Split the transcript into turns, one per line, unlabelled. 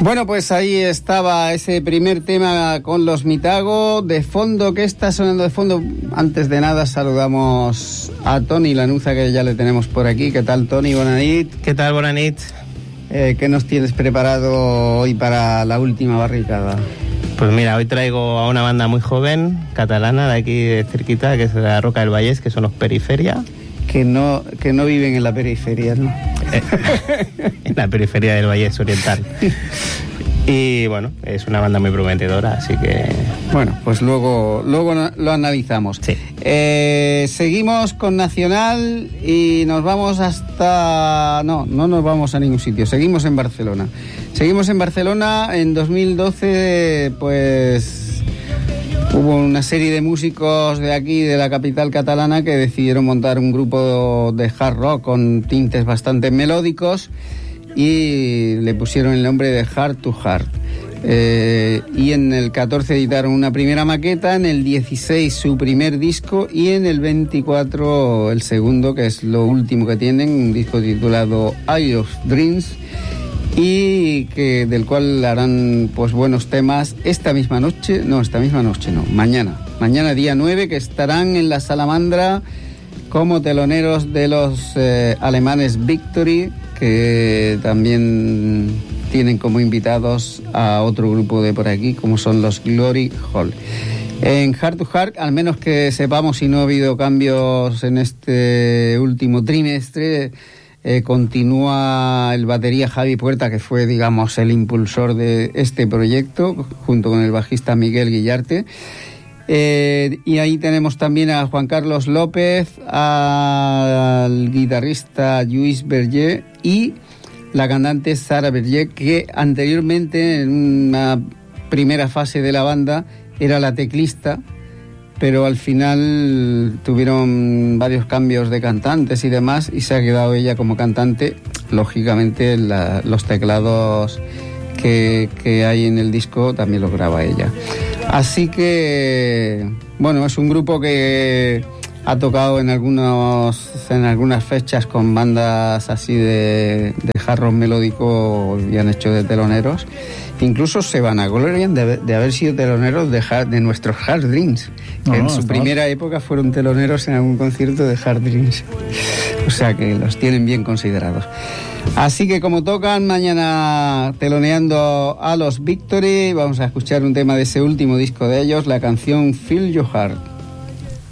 Bueno, pues ahí estaba ese primer tema con los Mitago. De fondo, ¿qué está sonando de fondo? Antes de nada saludamos a Toni Lanuza, que ya le tenemos por aquí. ¿Qué tal, Toni? Bona nit.
¿Qué tal? Bona nit.
¿Qué nos tienes preparado hoy para la última barricada?
Pues mira, hoy traigo a una banda muy joven, catalana, de aquí de cerquita, que es la Roca del Vallès, que son los Periferia.
Que no viven en la periferia, ¿no?
En la periferia del Vallès Oriental. Y bueno, es una banda muy prometedora, así que...
Bueno, pues luego lo analizamos.
Sí.
Seguimos con Nacional y nos vamos hasta... No nos vamos a ningún sitio, seguimos en Barcelona. En 2012, pues... Hubo una serie de músicos de aquí, de la capital catalana, que decidieron montar un grupo de hard rock con tintes bastante melódicos y le pusieron el nombre de Heart to Heart. Y en el 14 editaron una primera maqueta, en el 16 su primer disco y en el 24 el segundo, que es lo último que tienen, un disco titulado Eye of Dreams, y que del cual harán pues buenos temas mañana día 9, que estarán en la Salamandra como teloneros de los alemanes Victory, que también tienen como invitados a otro grupo de por aquí, como son los Glory Hall. En Heart to Heart, al menos que sepamos, si no ha habido cambios en este último trimestre, continúa el batería Javi Puerta, que fue, digamos, el impulsor de este proyecto, junto con el bajista Miguel Guillarte. Y ahí tenemos también a Juan Carlos López, al guitarrista Lluís Berger y la cantante Sara Berger, que anteriormente, en una primera fase de la banda, era la teclista, pero al final tuvieron varios cambios de cantantes y demás, y se ha quedado ella como cantante. Lógicamente los teclados que hay en el disco también los graba ella. Así que, bueno, es un grupo que ha tocado en algunas fechas con bandas así de hard rock melódico y han hecho de teloneros. Incluso se vanaglorian de haber sido teloneros de nuestros Hard Dreams, que en su primera época fueron teloneros en algún concierto de Hard Dreams. O sea que los tienen bien considerados. Así que como tocan mañana teloneando a los Victory, vamos a escuchar un tema de ese último disco de ellos, la canción Feel Your Heart.